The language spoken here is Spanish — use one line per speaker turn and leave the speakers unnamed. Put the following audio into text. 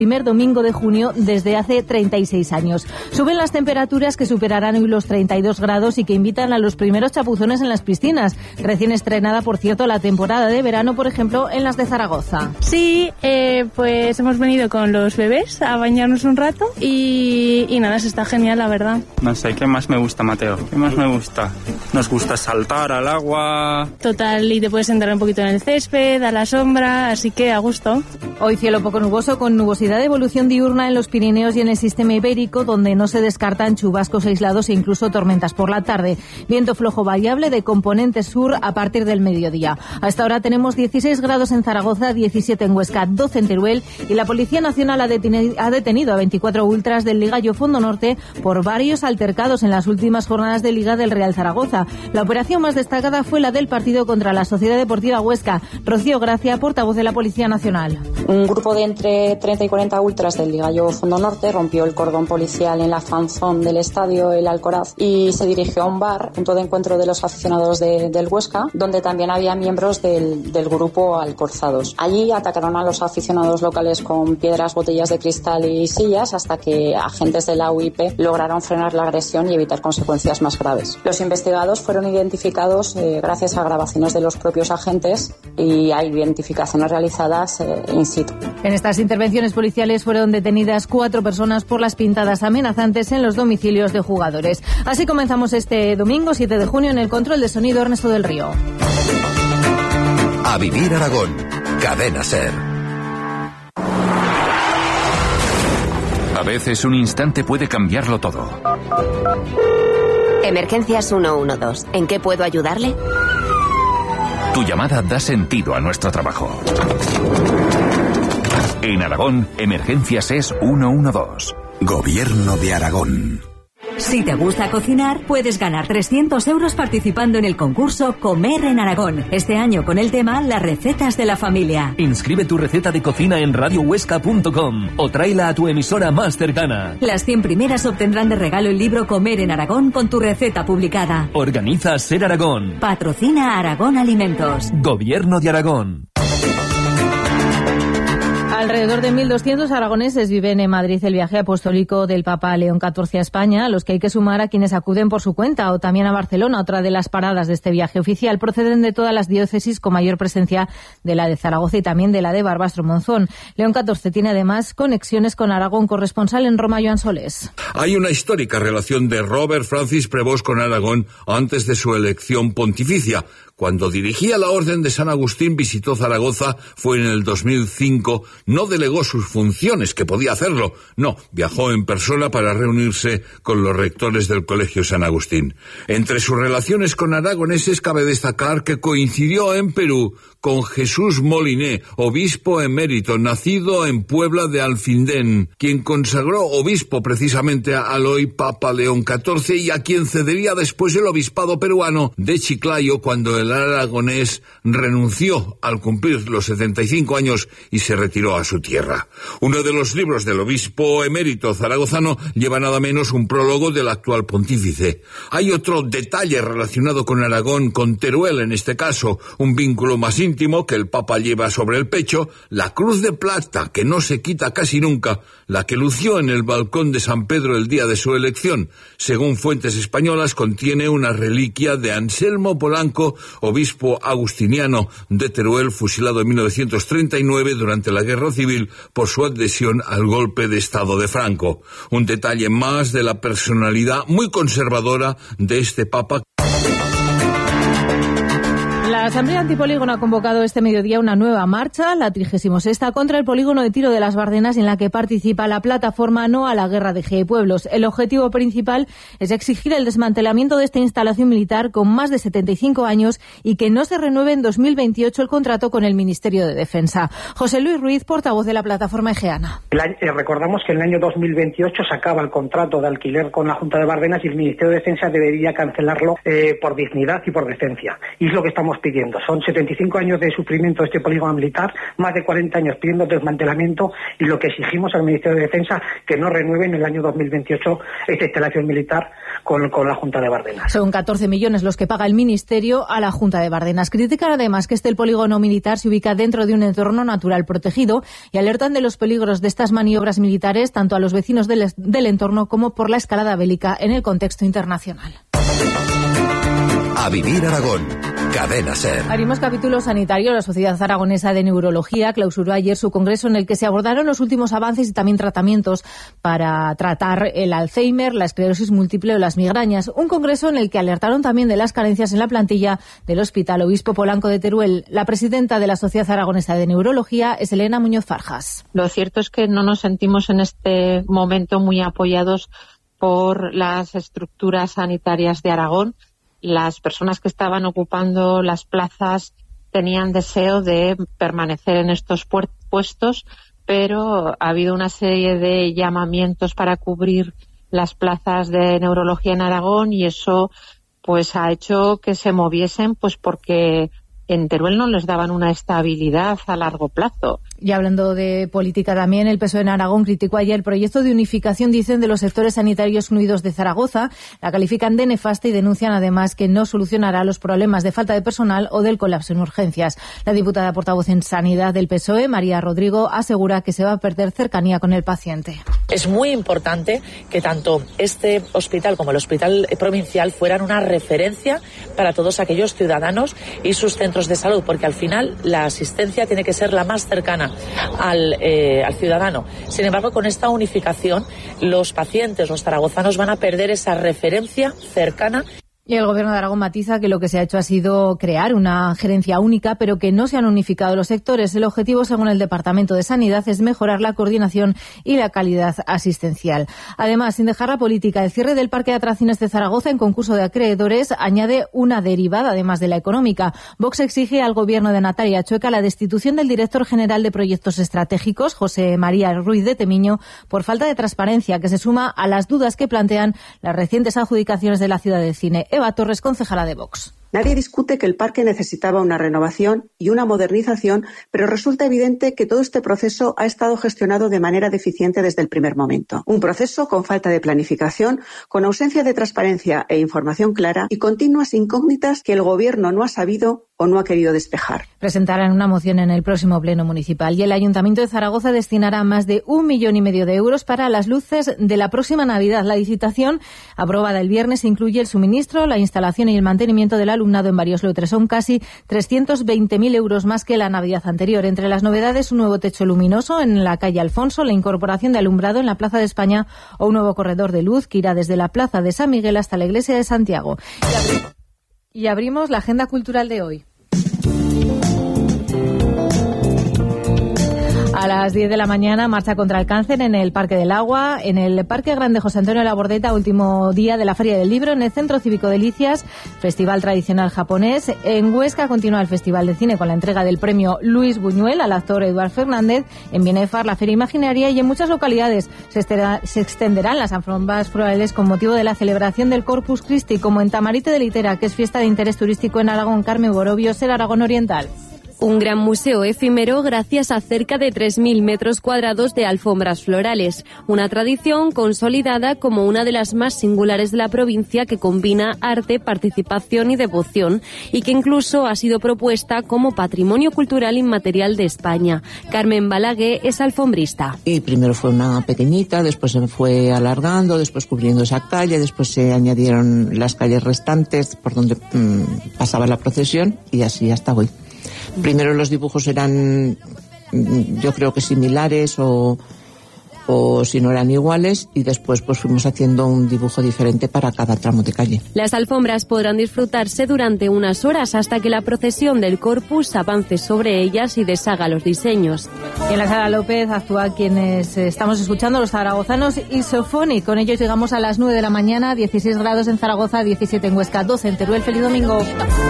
Primer domingo de junio desde hace 36 años. Suben las temperaturas que superarán hoy los 32 grados y que invitan a los primeros chapuzones en las piscinas. Recién estrenada, por cierto, la temporada de verano, por ejemplo, en las de Zaragoza.
Sí, pues hemos venido con los bebés a bañarnos un rato y nada, se está genial, la verdad.
No sé, ¿qué más me gusta, Mateo? ¿Qué más me gusta? Nos gusta saltar al agua.
Total, y te puedes entrar un poquito en el césped, a la sombra, así que a gusto.
Hoy cielo poco nuboso con nubosidad de evolución diurna en los Pirineos y en el sistema ibérico, donde no se descartan chubascos aislados e incluso tormentas por la tarde. Viento flojo variable de componente sur a partir del mediodía. Hasta ahora tenemos 16 grados en Zaragoza, 17 en Huesca, 12 en Teruel y la Policía Nacional ha detenido a 24 ultras del Ligallo Fondo Norte por varios altercados en las últimas jornadas de Liga del Real Zaragoza. La operación más destacada fue la del partido contra la Sociedad Deportiva Huesca. Rocío Gracia, portavoz de la Policía Nacional.
Un grupo de entre 30 y 40 ultras del Ligallo Fondo Norte rompió el cordón policial en la fanzón del estadio El Alcoraz y se dirigió a un bar, punto de encuentro de los aficionados del Huesca, donde también había miembros del grupo Alcorzados. Allí atacaron a los aficionados locales con piedras, botellas de cristal y sillas hasta que agentes de la UIP lograron frenar la agresión y evitar consecuencias más graves. Los investigados fueron identificados gracias a grabaciones de los propios agentes y a identificaciones realizadas in situ.
En estas intervenciones policiales fueron detenidas 4 personas por las pintadas amenazantes en los domicilios de jugadores. Así comenzamos este domingo 7 de junio en el control de sonido Ernesto del Río.
A vivir Aragón, Cadena SER.
A veces un instante puede cambiarlo todo.
Emergencias 112. ¿En qué puedo ayudarle?
Tu llamada da sentido a nuestro trabajo. En Aragón, Emergencias es 112.
Gobierno de Aragón.
Si te gusta cocinar, puedes ganar 300 euros participando en el concurso Comer en Aragón. Este año con el tema Las recetas de la familia.
Inscribe tu receta de cocina en radiohuesca.com o tráela a tu emisora más cercana.
Las 100 primeras obtendrán de regalo el libro Comer en Aragón con tu receta publicada.
Organiza SER Aragón.
Patrocina Aragón Alimentos.
Gobierno de Aragón.
Alrededor de 1.200 aragoneses viven en Madrid el viaje apostólico del Papa León XIV a España, a los que hay que sumar a quienes acuden por su cuenta, o también a Barcelona, otra de las paradas de este viaje oficial. Proceden de todas las diócesis con mayor presencia de la de Zaragoza y también de la de Barbastro-Monzón. León XIV tiene además conexiones con Aragón. Corresponsal en Roma, Joan Solés.
Hay una histórica relación de Robert Francis Prevost con Aragón antes de su elección pontificia. Cuando dirigía la Orden de San Agustín, visitó Zaragoza, fue en el 2005, no delegó sus funciones, que podía hacerlo, no, viajó en persona para reunirse con los rectores del Colegio San Agustín. Entre sus relaciones con aragoneses cabe destacar que coincidió en Perú con Jesús Moliné, obispo emérito, nacido en Puebla de Alfindén, quien consagró obispo precisamente al hoy Papa León XIV y a quien cedería después el obispado peruano de Chiclayo cuando el aragonés renunció al cumplir los 75 años y se retiró a su tierra. Uno de los libros del obispo emérito zaragozano lleva nada menos un prólogo del actual pontífice. Hay otro detalle relacionado con Aragón, con Teruel en este caso, un vínculo más íntimo que el Papa lleva sobre el pecho, la cruz de plata que no se quita casi nunca, la que lució en el balcón de San Pedro el día de su elección. Según fuentes españolas, contiene una reliquia de Anselmo Polanco, obispo agustiniano de Teruel, fusilado en 1939 durante la Guerra Civil por su adhesión al golpe de Estado de Franco. Un detalle más de la personalidad muy conservadora de este Papa.
La Asamblea Antipolígono ha convocado este mediodía una nueva marcha, la 36ª, contra el polígono de tiro de las Bardenas, en la que participa la plataforma No a la Guerra de GE Pueblos. El objetivo principal es exigir el desmantelamiento de esta instalación militar con más de 75 años y que no se renueve en 2028 el contrato con el Ministerio de Defensa. José Luis Ruiz, portavoz de la plataforma egeana.
Recordamos que en el año 2028 se acaba el contrato de alquiler con la Junta de Bardenas y el Ministerio de Defensa debería cancelarlo por dignidad y por decencia. Y es lo que estamos pidiendo pidiendo. Son 75 años de sufrimiento de este polígono militar, más de 40 años pidiendo desmantelamiento, y lo que exigimos al Ministerio de Defensa que no renueven en el año 2028 esta instalación militar con la Junta de Bardenas.
Son 14 millones los que paga el Ministerio a la Junta de Bardenas. Critican además que el polígono militar se ubica dentro de un entorno natural protegido y alertan de los peligros de estas maniobras militares tanto a los vecinos del entorno como por la escalada bélica en el contexto internacional.
A vivir Aragón. Cadena SER.
Abrimos capítulo sanitario. La Sociedad Aragonesa de Neurología clausuró ayer su congreso en el que se abordaron los últimos avances y también tratamientos para tratar el Alzheimer, la esclerosis múltiple o las migrañas. Un congreso en el que alertaron también de las carencias en la plantilla del Hospital Obispo Polanco de Teruel. La presidenta de la Sociedad Aragonesa de Neurología es Elena Muñoz Farjas.
Lo cierto es que no nos sentimos en este momento muy apoyados por las estructuras sanitarias de Aragón. Las personas que estaban ocupando las plazas tenían deseo de permanecer en estos puestos, pero ha habido una serie de llamamientos para cubrir las plazas de neurología en Aragón y eso pues ha hecho que se moviesen, pues porque en Teruel no les daban una estabilidad a largo plazo.
Y hablando de política también, el PSOE en Aragón criticó ayer el proyecto de unificación, dicen, de los sectores sanitarios unidos de Zaragoza. La califican de nefasta y denuncian además que no solucionará los problemas de falta de personal o del colapso en urgencias. La diputada portavoz en Sanidad del PSOE, María Rodrigo, asegura que se va a perder cercanía con el paciente.
Es muy importante que tanto este hospital como el hospital provincial fueran una referencia para todos aquellos ciudadanos y sus centros de salud, porque al final la asistencia tiene que ser la más cercana al ciudadano. Sin embargo, con esta unificación, los pacientes, los zaragozanos, van a perder esa referencia cercana.
Y el Gobierno de Aragón matiza que lo que se ha hecho ha sido crear una gerencia única, pero que no se han unificado los sectores. El objetivo, según el Departamento de Sanidad, es mejorar la coordinación y la calidad asistencial. Además, sin dejar la política, el cierre del Parque de Atracciones de Zaragoza en concurso de acreedores añade una derivada, además de la económica. Vox exige al Gobierno de Natalia Chueca la destitución del director general de Proyectos Estratégicos, José María Ruiz de Temiño, por falta de transparencia, que se suma a las dudas que plantean las recientes adjudicaciones de la Ciudad del Cine. Eva Torres, concejala de Vox.
Nadie discute que el parque necesitaba una renovación y una modernización, pero resulta evidente que todo este proceso ha estado gestionado de manera deficiente desde el primer momento. Un proceso con falta de planificación, con ausencia de transparencia e información clara y continuas incógnitas que el Gobierno no ha sabido o no ha querido despejar.
Presentarán una moción en el próximo Pleno Municipal y el Ayuntamiento de Zaragoza destinará más de 1,5 millones de euros para las luces de la próxima Navidad. La licitación, aprobada el viernes, incluye el suministro, la instalación y el mantenimiento del alumnado en varios lotes. Son casi 320.000 euros más que la Navidad anterior. Entre las novedades, un nuevo techo luminoso en la calle Alfonso, la incorporación de alumbrado en la Plaza de España o un nuevo corredor de luz que irá desde la Plaza de San Miguel hasta la Iglesia de Santiago. Y abrimos la agenda cultural de hoy. A las 10 de la mañana, marcha contra el cáncer en el Parque del Agua, en el Parque Grande José Antonio Labordeta, último día de la Feria del Libro, en el Centro Cívico Delicias, Festival Tradicional Japonés. En Huesca continúa el Festival de Cine con la entrega del premio Luis Buñuel al actor Eduard Fernández. En Binefar, la Feria Imaginaria, y en muchas localidades se extenderán las alfombras florales con motivo de la celebración del Corpus Christi, como en Tamarite de Litera, que es fiesta de interés turístico en Aragón. Carmen Borobio, SER Aragón Oriental.
Un gran museo efímero gracias a cerca de 3.000 metros cuadrados de alfombras florales. Una tradición consolidada como una de las más singulares de la provincia, que combina arte, participación y devoción, y que incluso ha sido propuesta como Patrimonio Cultural Inmaterial de España. Carmen Balaguer es alfombrista.
Y primero fue una pequeñita, después se fue alargando, después cubriendo esa calle, después se añadieron las calles restantes por donde pasaba la procesión, y así hasta hoy. Primero los dibujos eran, yo creo que similares o si no eran iguales, y después pues fuimos haciendo un dibujo diferente para cada tramo de calle.
Las alfombras podrán disfrutarse durante unas horas hasta que la procesión del Corpus avance sobre ellas y deshaga los diseños.
En la Sala López actúa quienes estamos escuchando, los zaragozanos Isofonic. Con ellos llegamos a las 9 de la mañana, 16 grados en Zaragoza, 17 en Huesca, 12 en Teruel. ¡Feliz domingo!